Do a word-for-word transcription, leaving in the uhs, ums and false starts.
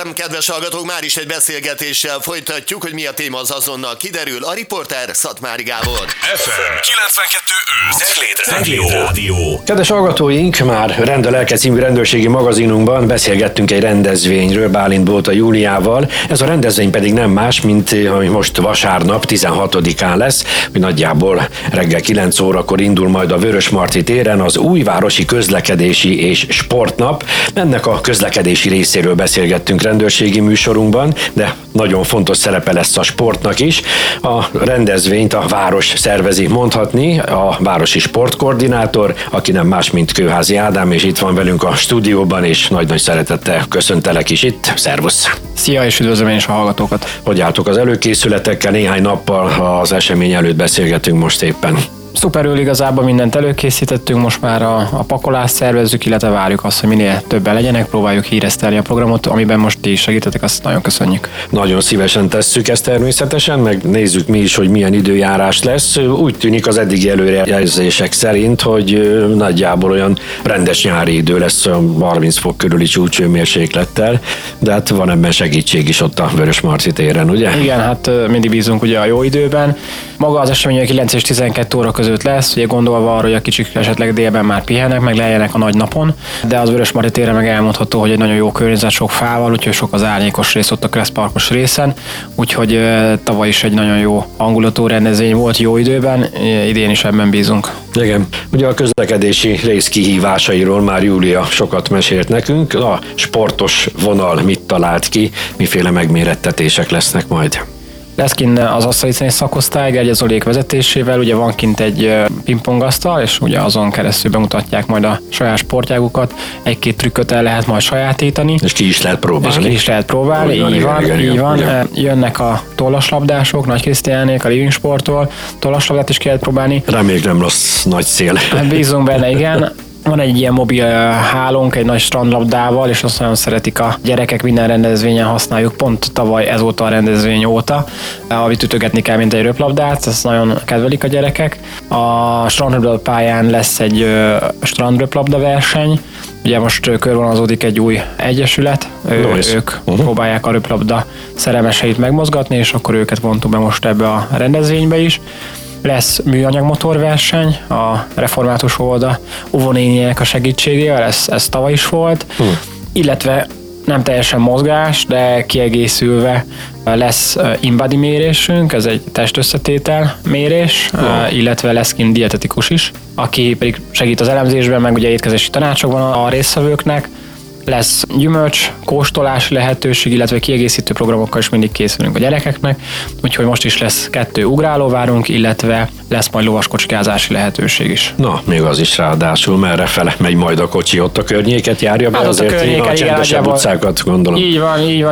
Köszöntöm, kedves hallgatók, már is egy beszélgetéssel folytatjuk, hogy mi a téma, az azonnal kiderül. A riporter Szatmári Gábor. ef em kilencvenkettő öt Cegléd Rádió. Kedves hallgatóink, már Rend a Lelke című rendőrségi magazinunkban beszélgettünk egy rendezvényről Bálint Bóta Júliával. Ez a rendezvény pedig nem más, mint ami most vasárnap tizenhatodikán lesz, hogy nagyjából reggel kilenc órakor indul majd a Vörösmarty téren az Újvárosi Közlekedési és Sportnap. Ennek a közlekedési részéről beszélgettünk rendőrségi műsorunkban, de nagyon fontos szerepe lesz a sportnak is. A rendezvényt a város szervezi, mondhatni, a városi sportkoordinátor, aki nem más, mint Kőházi Ádám, és itt van velünk a stúdióban, és nagy-nagy szeretettel köszöntelek is itt. Szervusz! Szia, és üdvözlöm én is a hallgatókat! Hogy álltok az előkészületekkel? Néhány nappal az esemény előtt beszélgetünk most éppen. Szuperül, igazából mindent előkészítettünk, most már a, a pakolást szervezzük, illetve várjuk azt, hogy minél többen legyenek, próbáljuk híresztelni a programot, amiben most ti is segítetek, azt nagyon köszönjük. Nagyon szívesen tesszük ezt természetesen, meg nézzük mi is, hogy milyen időjárás lesz. Úgy tűnik az eddigi előrejelzések szerint, hogy nagyjából olyan rendes nyári idő lesz, harminc fok körüli csúcsőmérséklettel, de hát van ebben segítség is ott a Vörösmarty téren, ugye? Igen, hát mindig bízunk ugye a jó időben. Maga az esemény kilenc és tizenkét óra között lesz, ugye gondolva arra, hogy a kicsik esetleg délben már pihennek, meg lejeljenek a nagy napon, de az Vörösmarty téren meg elmondható, hogy egy nagyon jó környezet, sok fával, úgyhogy sok az árnyékos rész ott a keresztparkos részen, úgyhogy tavaly is egy nagyon jó hangulatú rendezvény volt jó időben, idén is ebben bízunk. Igen, ugye a közlekedési rész kihívásairól már Júlia sokat mesélt nekünk, a sportos vonal mit talált ki, miféle megmérettetések lesznek majd. Lesz kint az asztalicené szakosztály Gergye Zolék vezetésével, ugye van kint egy pingpongasztal, és ugye azon keresztül bemutatják majd a saját sportjágukat, egy-két trükköt el lehet majd sajátítani. És ki is lehet próbálni. És ki is lehet próbálni, így van, igen, így van. Igen. Jönnek a tollaslabdások, Nagy Krisztiánék, a Living Sporttól, tollaslabdát is ki lehet próbálni. Reméljük nem lesz nagy szél. Hát bízunk benne, igen. Van egy ilyen mobil hálónk, egy nagy strandlabdával, és azt nagyon szeretik a gyerekek, minden rendezvényen használjuk, pont tavaly ezóta a rendezvény óta, amit ütögetni kell, mint egy röplabdát, ezt nagyon kedvelik a gyerekek. A strandröplabda pályán lesz egy strandröplabda verseny, ugye most körvonalazódik egy új egyesület, nice. Ők uh-huh. próbálják a röplabda szerelmeseit megmozgatni, és akkor őket vontuk be most ebbe a rendezvénybe is. Lesz műanyag motorverseny, a református oldal óvónéniek a segítségével, ez, ez tavaly is volt, hmm. illetve nem teljesen mozgás, de kiegészülve lesz InBody mérésünk, ez egy testösszetétel mérés, hmm. illetve lesz kint dietetikus is, aki pedig segít az elemzésben, meg ugye étkezési tanácsok van a résztvevőknek. Lesz gyümölcs, kóstolási lehetőség, illetve kiegészítő programokkal is mindig készülünk a gyerekeknek, úgyhogy most is lesz kettő ugrálóvárunk, illetve lesz majd lovaskocsikázási lehetőség is. Na, még az is ráadásul, merre fele megy majd a kocsi, ott a környéket járja be, hát azért a, a csendesebb utcákat gondolom. Így van, így van.